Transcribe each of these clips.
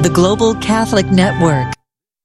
the Global Catholic Network.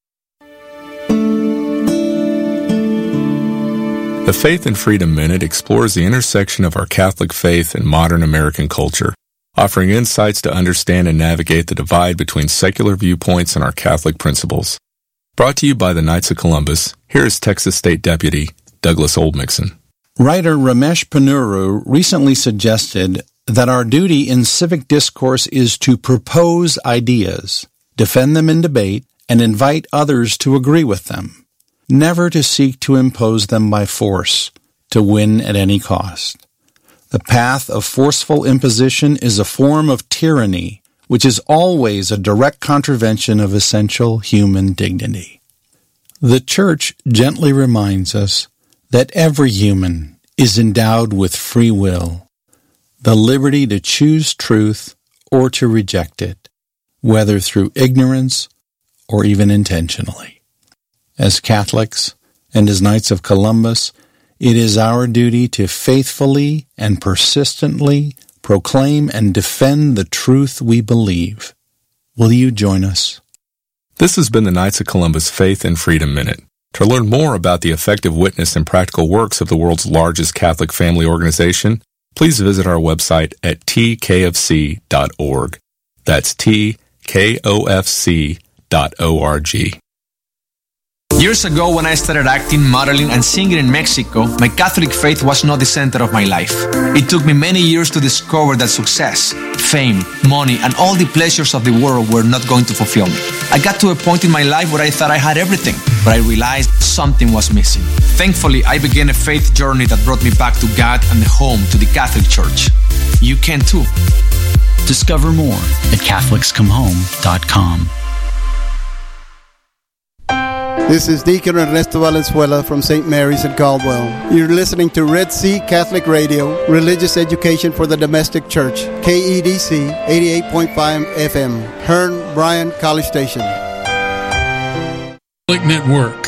The Faith and Freedom Minute explores the intersection of our Catholic faith and modern American culture, offering insights to understand and navigate the divide between secular viewpoints and our Catholic principles. Brought to you by the Knights of Columbus, here is Texas State Deputy Douglas Oldmixon. Writer Ramesh Ponnuru recently suggested that our duty in civic discourse is to propose ideas, defend them in debate, and invite others to agree with them, never to seek to impose them by force, to win at any cost. The path of forceful imposition is a form of tyranny, which is always a direct contravention of essential human dignity. The Church gently reminds us that every human is endowed with free will, the liberty to choose truth or to reject it, whether through ignorance or even intentionally. As Catholics and as Knights of Columbus, it is our duty to faithfully and persistently proclaim and defend the truth we believe. Will you join us? This has been the Knights of Columbus Faith and Freedom Minute. To learn more about the effective witness and practical works of the world's largest Catholic family organization, please visit our website at tkfc.org. That's tkofc.org. Years ago, when I started acting, modeling, and singing in Mexico, my Catholic faith was not the center of my life. It took me many years to discover that success, fame, money, and all the pleasures of the world were not going to fulfill me. I got to a point in my life where I thought I had everything, but I realized something was missing. Thankfully, I began a faith journey that brought me back to God and home to the Catholic Church. You can too. Discover more at CatholicsComeHome.com. This is Deacon Ernesto Valenzuela from St. Mary's in Caldwell. You're listening to Red Sea Catholic Radio, religious education for the domestic church, KEDC 88.5 FM, Hearn Bryan College Station. Catholic Network.